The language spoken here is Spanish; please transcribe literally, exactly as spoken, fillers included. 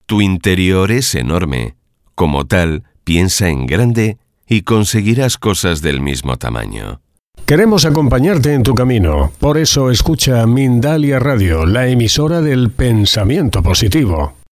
Tu interior es enorme. Como tal, piensa en grande y conseguirás cosas del mismo tamaño. Queremos acompañarte en tu camino. Por eso escucha Mindalia Radio, la emisora del pensamiento positivo.